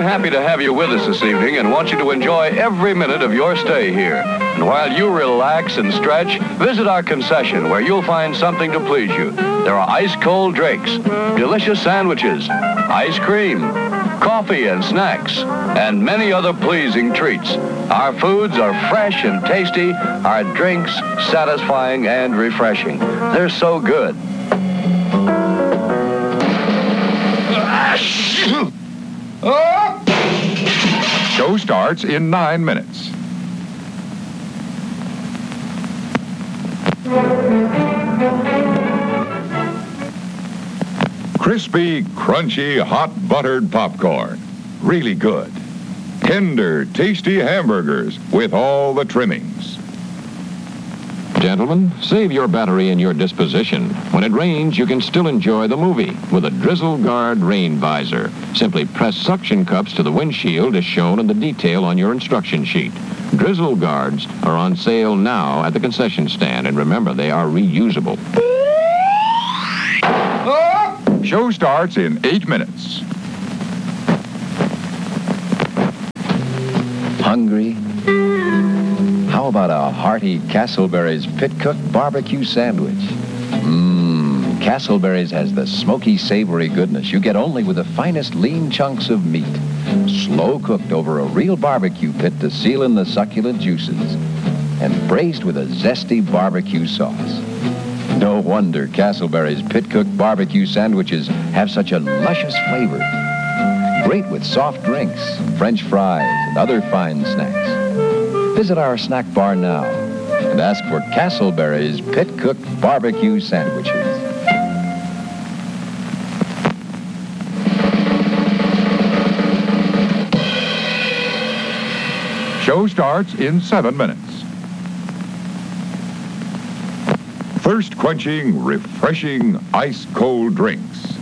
happy to have you with us this evening and want you to enjoy every minute of your stay here. And while you relax and stretch, visit our concession where you'll find something to please you. There are ice-cold drinks, delicious sandwiches, ice cream, coffee and snacks, and many other pleasing treats. Our foods are fresh and tasty, our drinks satisfying and refreshing. They're so good. Show starts in 9 minutes. Crispy, crunchy, hot buttered popcorn. Really good. Tender, tasty hamburgers with all the trimmings. Gentlemen, save your battery and your disposition. When it rains, you can still enjoy the movie with a Drizzle Guard rain visor. Simply press suction cups to the windshield as shown in the detail on your instruction sheet. Drizzle Guards are on sale now at the concession stand, and remember, they are reusable. Show starts in 8 minutes. Hungry? How about a hearty Castleberry's pit-cooked barbecue sandwich? Castleberry's has the smoky, savory goodness you get only with the finest lean chunks of meat, slow-cooked over a real barbecue pit to seal in the succulent juices, and braised with a zesty barbecue sauce. No wonder Castleberry's pit-cooked barbecue sandwiches have such a luscious flavor. Great with soft drinks, French fries, and other fine snacks. Visit our snack bar now and ask for Castleberry's pit-cooked barbecue sandwiches. Show starts in 7 minutes. Thirst-quenching, refreshing, ice-cold drinks.